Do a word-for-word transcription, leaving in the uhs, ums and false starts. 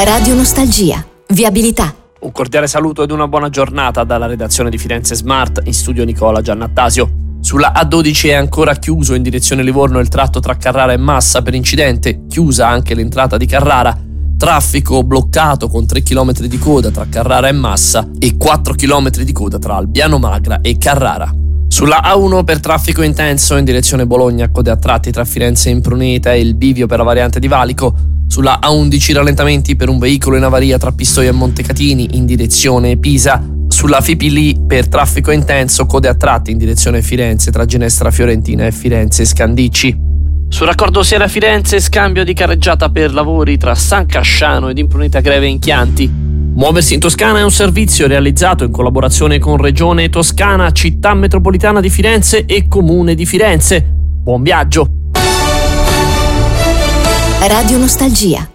Radio Nostalgia. Viabilità. Un cordiale saluto ed una buona giornata dalla redazione di Firenze Smart, in studio Nicola Giannattasio. Sulla A dodici è ancora chiuso in direzione Livorno il tratto tra Carrara e Massa per incidente, chiusa anche l'entrata di Carrara. Traffico bloccato con tre chilometri di coda tra Carrara e Massa e quattro chilometri di coda tra Albiano Magra e Carrara. Sulla A uno per traffico intenso in direzione Bologna, code a tratti tra Firenze e Impruneta e il bivio per la variante di Valico. Sulla A undici rallentamenti per un veicolo in avaria tra Pistoia e Montecatini in direzione Pisa. Sulla Fipili per traffico intenso, code a tratti in direzione Firenze tra Ginestra Fiorentina e Firenze Scandicci. Sul raccordo Siena-Firenze, scambio di carreggiata per lavori tra San Casciano ed Impruneta Greve in Chianti. Muoversi in Toscana è un servizio realizzato in collaborazione con Regione Toscana, Città Metropolitana di Firenze e Comune di Firenze. Buon viaggio! Radio Nostalgia.